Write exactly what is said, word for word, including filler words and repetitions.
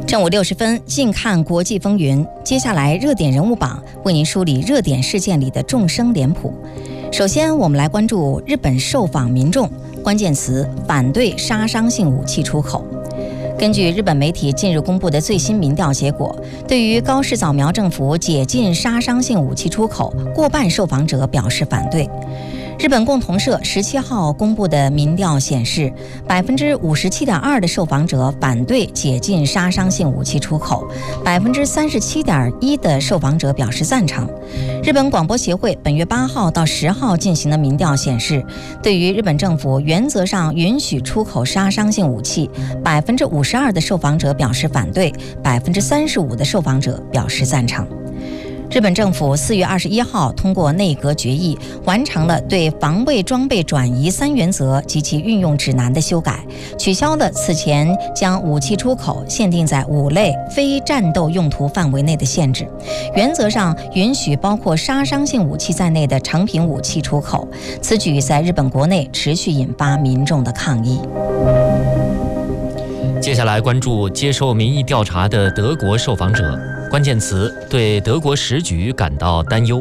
正午六十分，近看国际风云。接下来热点人物榜为您梳理热点事件里的众生脸谱。首先，我们来关注日本受访民众，关键词反对杀伤性武器出口。根据日本媒体近日公布的最新民调结果，对于高市早苗政府解禁杀伤性武器出口，过半受访者表示反对。日本共同社十七号公布的民调显示，百分之五十七点二的受访者反对解禁杀伤性武器出口，百分之三十七点一的受访者表示赞成。日本广播协会本月八号到十号进行的民调显示，对于日本政府原则上允许出口杀伤性武器，百分之五十二的受访者表示反对，百分之三十五的受访者表示赞成。日本政府四月二十一号通过内阁决议，完成了对防卫装备转移三原则及其运用指南的修改，取消了此前将武器出口限定在五类非战斗用途范围内的限制，原则上允许包括杀伤性武器在内的成品武器出口。此举在日本国内持续引发民众的抗议。 接下来关注接受民意调查的德国受访者，关键词对德国时局感到担忧。